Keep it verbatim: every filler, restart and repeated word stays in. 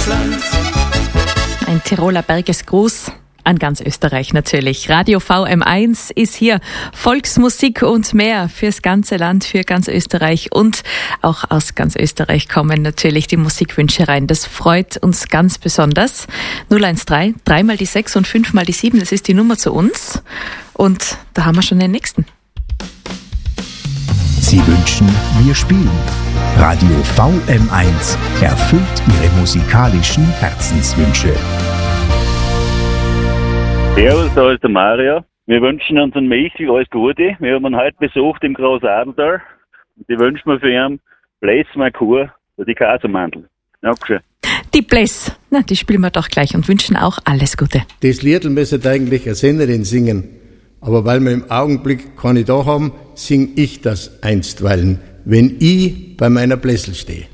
Land. Ein Tiroler Bergesgruß an ganz Österreich natürlich. Radio V M eins ist hier. Volksmusik und mehr fürs ganze Land, für ganz Österreich, und auch aus ganz Österreich kommen natürlich die Musikwünsche rein. Das freut uns ganz besonders. null eins drei, drei mal die sechs und fünf mal die sieben, das ist die Nummer zu uns. Und da haben wir schon den nächsten. Sie wünschen, wir spielen. Radio V M eins erfüllt Ihre musikalischen Herzenswünsche. Servus, da ist der Mario. Wir wünschen unseren Michi alles Gute. Wir haben ihn heute besucht im Großadental. Und die wünschen wir für ihn Bless my Kur, die Kasemandel. Dankeschön. Die Bless, na, die spielen wir doch gleich und wünschen auch alles Gute. Das Liedl müsste eigentlich eine Sängerin singen. Aber weil wir im Augenblick keine da haben, sing ich das einstweilen, wenn ich bei meiner Blessel stehe.